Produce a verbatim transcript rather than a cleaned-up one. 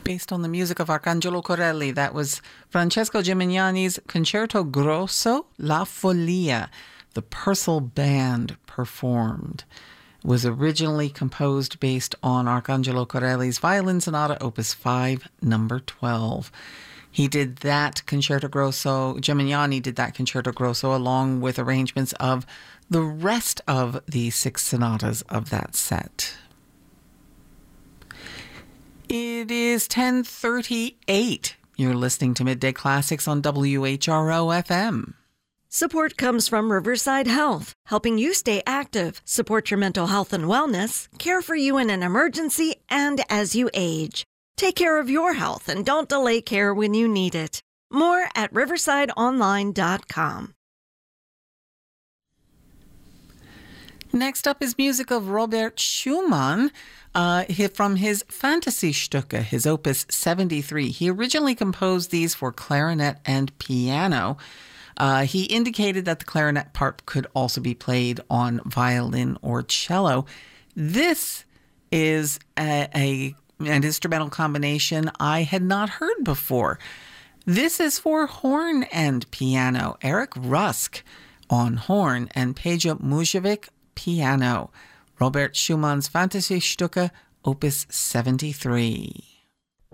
Based on the music of Arcangelo Corelli, that was Francesco Gimignani's Concerto Grosso, La Follia. The Purcell Band performed. It was originally composed based on Arcangelo Corelli's Violin Sonata, Opus five, number twelve. He did that Concerto Grosso, Gimignani did that Concerto Grosso along with arrangements of the rest of the six sonatas of that set. It is ten thirty-eight. You're listening to Midday Classics on W H R O F M. Support comes from Riverside Health, helping you stay active, support your mental health and wellness, care for you in an emergency and as you age. Take care of your health and don't delay care when you need it. More at riverside online dot com. Next up is music of Robert Schumann uh, from his Fantasy-Stücke, his Opus seventy-three. He originally composed these for clarinet and piano. Uh, he indicated that the clarinet part could also be played on violin or cello. This is a, a an instrumental combination I had not heard before. This is for horn and piano. Eric Rusk on horn and Peja Mujovic piano. Robert Schumann's Fantasy-Stücke, Opus seventy-three.